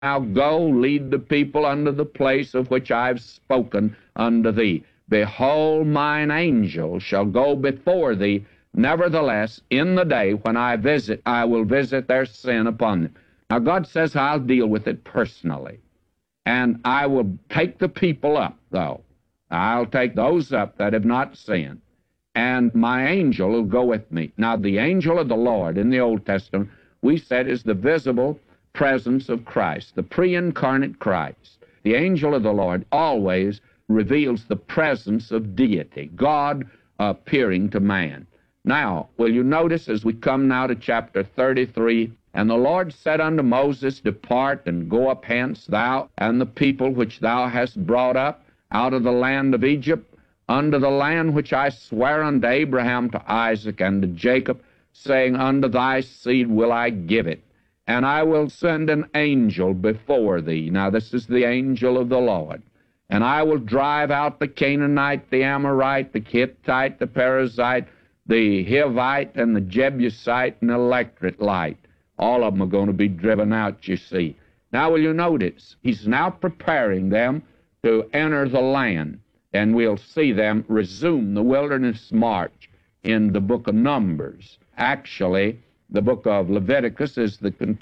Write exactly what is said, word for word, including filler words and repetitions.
Now go, lead the people unto the place of which I have spoken unto thee. Behold, mine angel shall go before thee. Nevertheless, in the day when I visit, I will visit their sin upon them. Now God says I'll deal with it personally. And I will take the people up, though. I'll take those up that have not sinned. And my angel will go with me. Now, the angel of the Lord in the Old Testament, we said, is the visible presence of Christ, the pre-incarnate Christ. The angel of the Lord always reveals the presence of deity, God appearing to man. Now, will you notice as we come now to chapter thirty-three, and the Lord said unto Moses, Depart and go up hence, thou and the people which thou hast brought up out of the land of Egypt, unto the land which I swear unto Abraham, to Isaac, and to Jacob, saying, Unto thy seed will I give it, and I will send an angel before thee. Now this is the angel of the Lord. And I will drive out the Canaanite, the Amorite, the Hittite, the Perizzite, the Hivite, and the Jebusite, and the Electrite. All of them are going to be driven out, you see. Now will you notice, he's now preparing them to enter the land, and we'll see them resume the wilderness march in the book of Numbers. Actually, the book of Leviticus is the